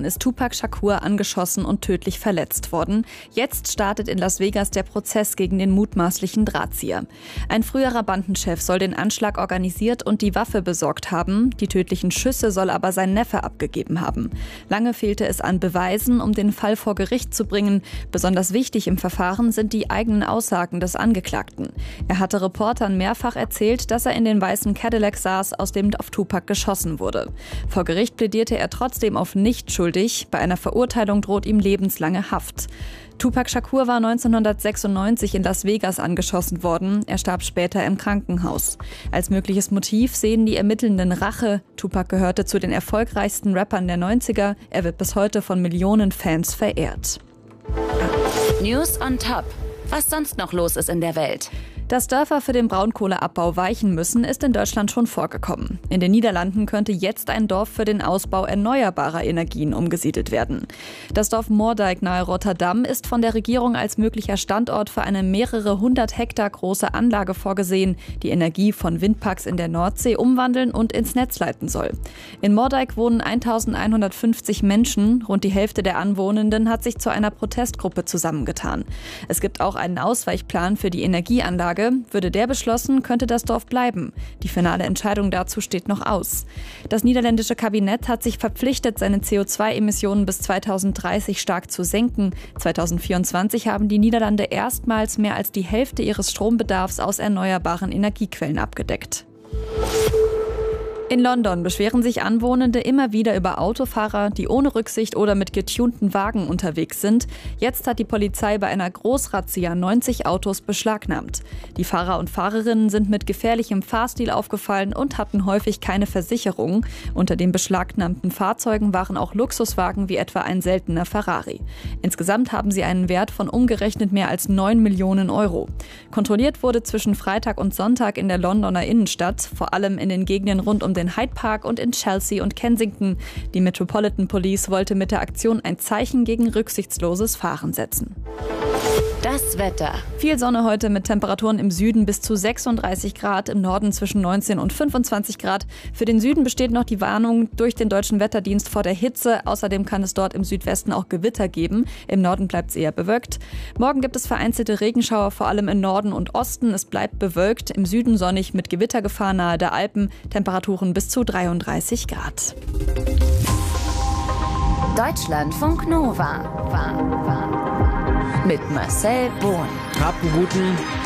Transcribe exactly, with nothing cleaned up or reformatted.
ist Tupac Shakur angeschossen und tödlich verletzt worden. Jetzt startet in Las Vegas der Prozess gegen den mutmaßlichen Drahtzieher. Ein früherer Bandenchef soll den Anschlag organisiert und die Waffe besorgt haben. Die tödlichen Schüsse soll aber sein Neffe abgegeben haben. Lange fehlte es an Beweisen, um den Fall vor Gericht zu bringen. Besonders wichtig im Verfahren sind die eigenen Aussagen des Angeklagten. Er hatte Reportern mehrfach erzählt, dass er in den weißen Cadillac saß, aus dem auf Tupac geschossen wurde. Vor Gericht plädierte er trotzdem auf nicht schuldig. Bei einer Verurteilung droht ihm lebenslange Haft. Tupac Shakur war neunzehnhundertsechsundneunzig in Las Vegas angeschossen worden. Er starb später im Krankenhaus. Als mögliches Motiv sehen die Ermittelnden Rache. Tupac gehörte zu den erfolgreichsten Rappern der neunziger. Er wird bis heute von Millionen Fans verehrt. News on Top. Was sonst noch los ist in der Welt? Dass Dörfer für den Braunkohleabbau weichen müssen, ist in Deutschland schon vorgekommen. In den Niederlanden könnte jetzt ein Dorf für den Ausbau erneuerbarer Energien umgesiedelt werden. Das Dorf Moerdijk nahe Rotterdam ist von der Regierung als möglicher Standort für eine mehrere hundert Hektar große Anlage vorgesehen, die Energie von Windparks in der Nordsee umwandeln und ins Netz leiten soll. In Moerdijk wohnen eintausendeinhundertfünfzig Menschen. Rund die Hälfte der Anwohnenden hat sich zu einer Protestgruppe zusammengetan. Es gibt auch einen Ausweichplan für die Energieanlage. Würde der beschlossen, könnte das Dorf bleiben. Die finale Entscheidung dazu steht noch aus. Das niederländische Kabinett hat sich verpflichtet, seine C O zwei Emissionen bis zweitausenddreißig stark zu senken. zweitausendvierundzwanzig haben die Niederlande erstmals mehr als die Hälfte ihres Strombedarfs aus erneuerbaren Energiequellen abgedeckt. In London beschweren sich Anwohnende immer wieder über Autofahrer, die ohne Rücksicht oder mit getunten Wagen unterwegs sind. Jetzt hat die Polizei bei einer Großrazzia neunzig Autos beschlagnahmt. Die Fahrer und Fahrerinnen sind mit gefährlichem Fahrstil aufgefallen und hatten häufig keine Versicherung. Unter den beschlagnahmten Fahrzeugen waren auch Luxuswagen wie etwa ein seltener Ferrari. Insgesamt haben sie einen Wert von umgerechnet mehr als neun Millionen Euro. Kontrolliert wurde zwischen Freitag und Sonntag in der Londoner Innenstadt, vor allem in den Gegenden rund um den Hyde Park und in Chelsea und Kensington. Die Metropolitan Police wollte mit der Aktion ein Zeichen gegen rücksichtsloses Fahren setzen. Das Wetter. Viel Sonne heute mit Temperaturen im Süden bis zu sechsunddreißig Grad, im Norden zwischen neunzehn und fünfundzwanzig Grad. Für den Süden besteht noch die Warnung durch den Deutschen Wetterdienst vor der Hitze. Außerdem kann es dort im Südwesten auch Gewitter geben. Im Norden bleibt es eher bewölkt. Morgen gibt es vereinzelte Regenschauer, vor allem im Norden und Osten. Es bleibt bewölkt, im Süden sonnig mit Gewittergefahr nahe der Alpen. Temperaturen bis zu dreiunddreißig Grad. Deutschlandfunk Nova. Mit Marcel Bohn. Habt einen guten